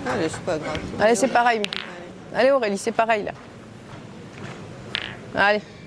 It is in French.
Allez, c'est pas grave. Allez, c'est pareil. Allez Aurélie, c'est pareil là. Allez.